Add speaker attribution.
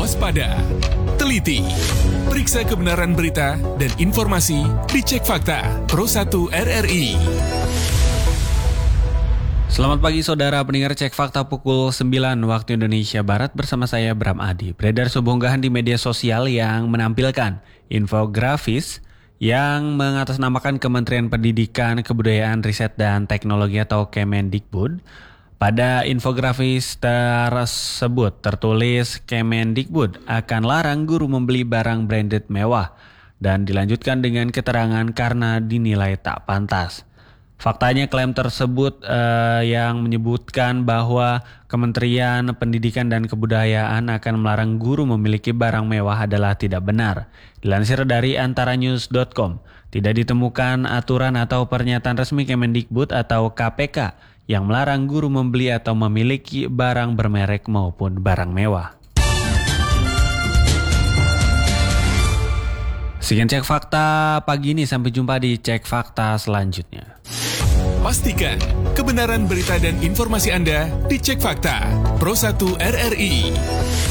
Speaker 1: waspada, teliti, periksa kebenaran berita dan informasi di Cek Fakta Pro 1 RRI.
Speaker 2: Selamat pagi saudara pendengar Cek Fakta pukul 9 waktu Indonesia Barat bersama saya Bram Adi. Beredar sebuah unggahan di media sosial yang menampilkan infografis yang mengatasnamakan Kementerian Pendidikan, Kebudayaan, Riset dan Teknologi atau Kemendikbud. Pada infografis tersebut tertulis Kemendikbud akan larang guru membeli barang branded mewah dan dilanjutkan dengan keterangan karena dinilai tak pantas. Faktanya klaim tersebut yang menyebutkan bahwa Kementerian Pendidikan dan Kebudayaan akan melarang guru memiliki barang mewah adalah tidak benar. Dilansir dari antaranews.com, tidak ditemukan aturan atau pernyataan resmi Kemendikbud atau KPK yang melarang guru membeli atau memiliki barang bermerek maupun barang mewah. Sekian Cek Fakta pagi ini, sampai jumpa di Cek Fakta selanjutnya.
Speaker 1: Pastikan kebenaran berita dan informasi Anda di Cek Fakta Pro 1 RRI.